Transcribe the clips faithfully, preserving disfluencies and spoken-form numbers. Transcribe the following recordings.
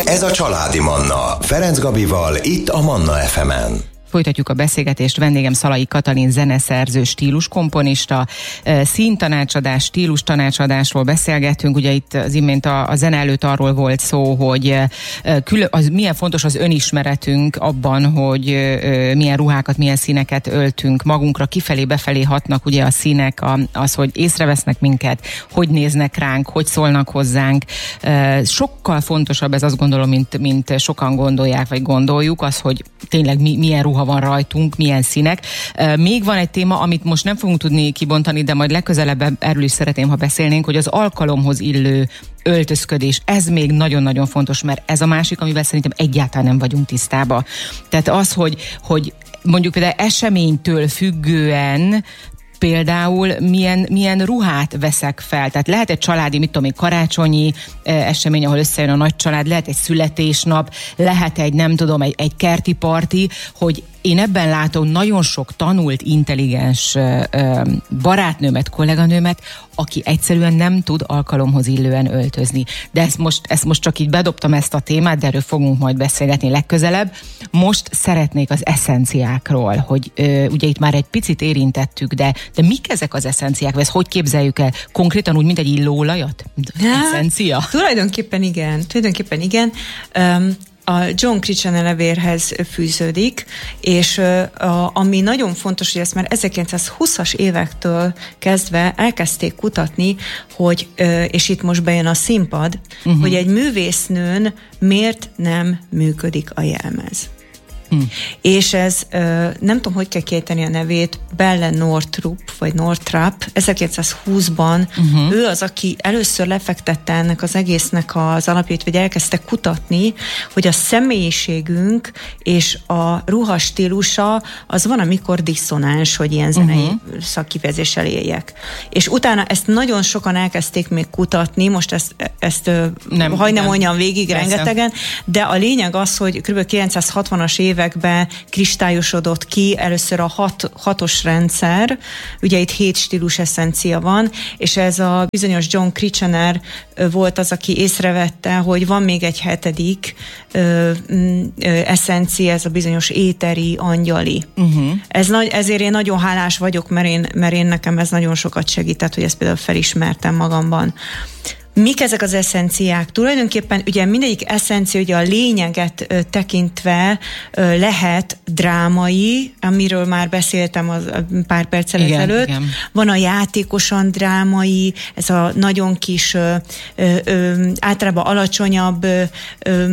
Ez a Családi Manna, Ferenc Gabival, itt a Manna ef emen. Folytatjuk a beszélgetést. Vendégem Szalai Katalin zeneszerző, stíluskomponista, színtanácsadás, stílus tanácsadásról beszélgetünk. Ugye itt az imént a, a zene előtt arról volt szó, hogy külön, az, milyen fontos az önismeretünk abban, hogy milyen ruhákat, milyen színeket öltünk magunkra, kifelé, befelé hatnak ugye a színek, a, az, hogy észrevesznek minket, hogy néznek ránk, hogy szólnak hozzánk. Sokkal fontosabb ez, azt gondolom, mint, mint sokan gondolják, vagy gondoljuk, az, hogy tényleg mi, milyen ruha van rajtunk, milyen színek. Még van egy téma, amit most nem fogunk tudni kibontani, de majd legközelebb erről is szeretném, ha beszélnénk, hogy az alkalomhoz illő öltözködés, ez még nagyon-nagyon fontos, mert ez a másik, amivel szerintem egyáltalán nem vagyunk tisztában. Tehát az, hogy, hogy mondjuk például eseménytől függően például milyen, milyen ruhát veszek fel. Tehát lehet egy családi, mit tudom én, karácsonyi eh, esemény, ahol összejön a nagy család, lehet egy születésnap, lehet egy, nem tudom, egy, egy kerti parti, hogy én ebben látom nagyon sok tanult, intelligens ö, barátnőmet, kolléganőmet, aki egyszerűen nem tud alkalomhoz illően öltözni. De ezt most, ezt most csak így bedobtam ezt a témát, de erről fogunk majd beszélgetni legközelebb. Most szeretnék az eszenciákról, hogy ö, ugye itt már egy picit érintettük, de, de mik ezek az eszenciák? Ezt hogy képzeljük el? Konkrétan úgy, mint egy illóolajat? Eszencia? Tulajdonképpen igen. Tulajdonképpen igen. Um, A John Kitchener levérhez fűződik, és a, ami nagyon fontos, hogy ezt már ezerkilencszázhúszas évektől kezdve elkezdték kutatni, hogy, és itt most bejön a színpad, uh-huh. hogy egy művésznőn miért nem működik a jelmez. Hmm. És ez, nem tudom, hogy kell kiejteni a nevét, Belle Nortrup, vagy Nortrup, ezerkilencszázhúszban uh-huh. ő az, aki először lefektette ennek az egésznek az alapjait, vagy elkezdte kutatni, hogy a személyiségünk és a ruhastílusa az van, amikor diszonáns, hogy ilyen zenei uh-huh. szakkifejezéssel éljek. És utána ezt nagyon sokan elkezdték még kutatni, most ezt, ezt nem, hagy nem mondjam végig persze. rengetegen, de a lényeg az, hogy kb. kilencszázhatvanas évek években kristályosodott ki először a hat, hatos rendszer, ugye itt hét stílus eszencia van, és ez a bizonyos John Kitchener volt az, aki észrevette, hogy van még egy hetedik ö, ö, eszencia, ez a bizonyos éteri, angyali. Uh-huh. Ez nagy, ezért én nagyon hálás vagyok, mert én, mert én nekem ez nagyon sokat segített, hogy ezt például felismertem magamban. Mik ezek az eszenciák? Tulajdonképpen ugye mindegyik eszencia ugye a lényeget ö, tekintve ö, lehet drámai, amiről már beszéltem az, pár perccel igen, ezelőtt. Igen. Van a játékosan drámai, ez a nagyon kis, ö, ö, ö, általában alacsonyabb ö, ö,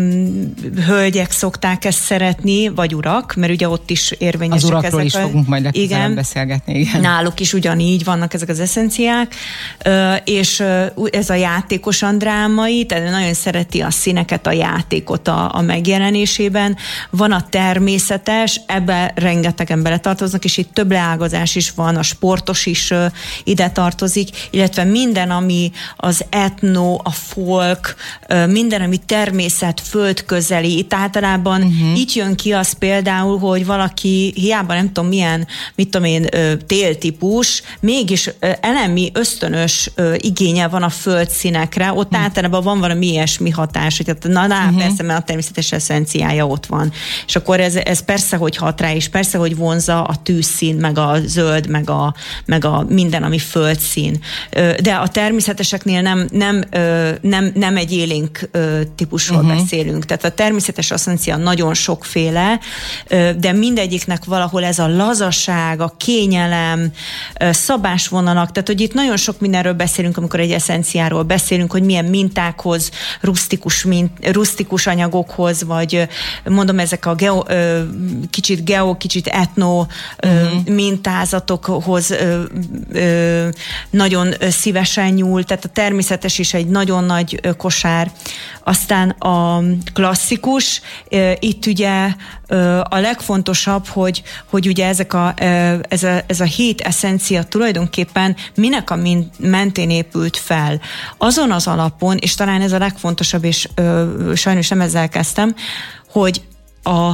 hölgyek szokták ezt szeretni, vagy urak, mert ugye ott is érvényesek ezek. Az urakról ezek is a, fogunk majd legközelebb beszélgetni. Igen. Náluk is ugyanígy vannak ezek az eszenciák, ö, és ö, ez a játék játékosan drámai, tehát nagyon szereti a színeket, a játékot a, a megjelenésében. Van a természetes, ebbe rengetegen beletartoznak, és itt több leágazás is van, a sportos is uh, ide tartozik, illetve minden, ami az etno, a folk, uh, minden, ami természet, földközeli. Itt általában uh-huh. itt jön ki az például, hogy valaki hiába nem tudom milyen, mit tudom én, uh, téltípus, mégis uh, elemi ösztönös uh, igénye van a földszínek, ott hmm. általában van valami ilyesmi hatás, hogy hát, na, na uh-huh. persze, mert a természetes eszenciája ott van. És akkor ez, ez persze, hogy hat rá, és persze, hogy vonzza a tűzszín, meg a zöld, meg a, meg a minden, ami földszín. De a természeteseknél nem, nem, nem, nem egy élénk típusról uh-huh. beszélünk. Tehát a természetes eszencia nagyon sokféle, de mindegyiknek valahol ez a lazaság, a kényelem, szabásvonalak, tehát hogy itt nagyon sok mindenről beszélünk, amikor egy eszenciáról beszélünk, hogy milyen mintákhoz, rusztikus, mint, rusztikus anyagokhoz, vagy mondom, ezek a geo, kicsit geo, kicsit etno uh-huh. mintázatokhoz nagyon szívesen nyúl, tehát a természetes is egy nagyon nagy kosár. Aztán a klasszikus, itt ugye a legfontosabb, hogy, hogy ugye ezek a, ez, a, ez a hét eszencia tulajdonképpen minek a mentén épült fel. Azon az alapon, és talán ez a legfontosabb, és ö, sajnos nem ezzel kezdtem, hogy a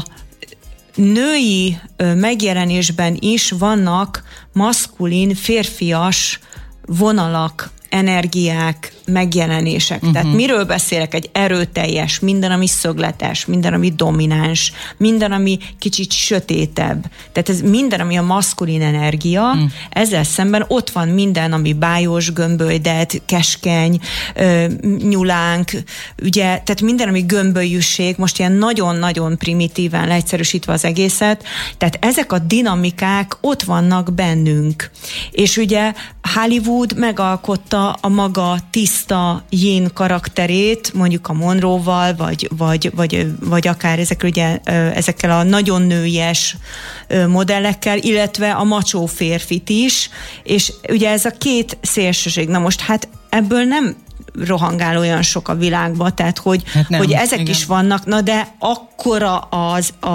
női ö, megjelenésben is vannak maszkulin, férfias vonalak, energiák, megjelenések. Uh-huh. Tehát miről beszélek? Egy erőteljes, minden, ami szögletes, minden, ami domináns, minden, ami kicsit sötétebb. Tehát ez minden, ami a maszkulin energia, uh-huh. ezzel szemben ott van minden, ami bájos, gömbölyded, keskeny, ö, nyulánk, ugye, tehát minden, ami gömbölyűség, most ilyen nagyon-nagyon primitíven leegyszerűsítve az egészet, tehát ezek a dinamikák ott vannak bennünk. És ugye Hollywood megalkotta a maga tiszta yin karakterét, mondjuk a Monroe-val, vagy, vagy, vagy, vagy akár ezekkel, ugye, ezekkel a nagyon nőies modellekkel, illetve a macsó férfit is, és ugye ez a két szélsőség. Na most hát ebből nem rohangál olyan sok a világban, tehát hogy, hát nem, hogy ezek igen. is vannak, na de akkora az a,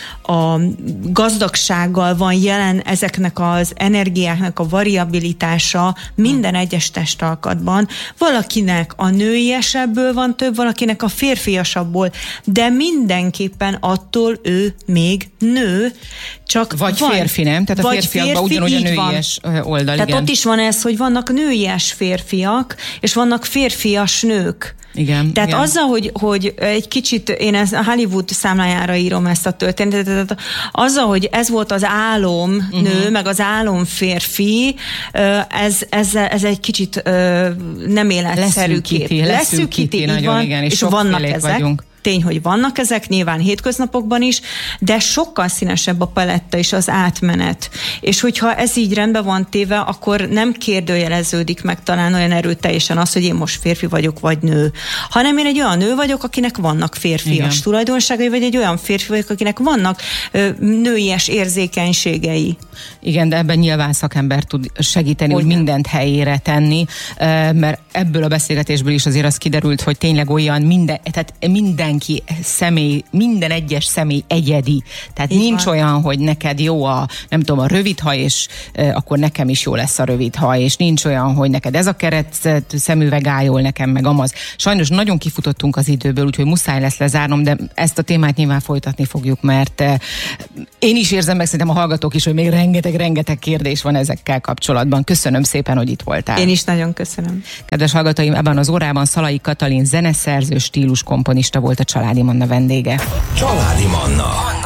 a gazdagsággal van jelen ezeknek az energiáknak a variabilitása minden egyes testalkatban. Valakinek a nőiesebből van több, valakinek a férfiasabbból, de mindenképpen attól ő még nő, csak vagy van, férfi, nem? Tehát a férfiakban férfi, ugyanúgy a nőies van. Oldal, Tehát igen. ott is van ez, hogy vannak nőies férfiak, és vannak férfias nők. Igen, Tehát igen. azzal, hogy, hogy egy kicsit, én ezt a Hollywood számlájára írom ezt a történetet, tehát azzal, hogy ez volt az álom uh-huh. nő, meg az álom férfi, ez, ez, ez egy kicsit nem életszerű kép. Leszűkíti, leszűkíti, nagyon, van, igen, és, és vannak ezek. Vagyunk. Tény, hogy vannak ezek, nyilván hétköznapokban is, de sokkal színesebb a paletta és az átmenet. És hogyha ez így rendben van téve, akkor nem kérdőjeleződik meg talán olyan erőteljesen az, hogy én most férfi vagyok, vagy nő. Hanem én egy olyan nő vagyok, akinek vannak férfias igen. tulajdonságai, vagy egy olyan férfi vagyok, akinek vannak ö, nőies érzékenységei. Igen, de ebben nyilván szakember tud segíteni, hogy mindent helyére tenni, mert ebből a beszélgetésből is azért az kiderült, hogy tényleg olyan minden, tehát minden mindenki személy, minden egyes személy egyedi. Tehát így nincs van. Olyan, hogy neked jó a, nem tudom, a rövid haj, és e, akkor nekem is jó lesz a rövid haj, és nincs olyan, hogy neked ez a keret szemüveg ájól, nekem meg amaz. Sajnos nagyon kifutottunk az időből, úgyhogy muszáj lesz lezárnom, de ezt a témát nyilván folytatni fogjuk, mert e, én is érzem, meg szerintem a hallgatók is, hogy még rengeteg-rengeteg kérdés van ezekkel kapcsolatban. Köszönöm szépen, hogy itt voltál. Én is nagyon köszönöm. Kedves hallgatóim, ebben az órában Szalai Katalin zeneszerző, stíluskomponista volt a Családi Manna vendége. Családi Manna.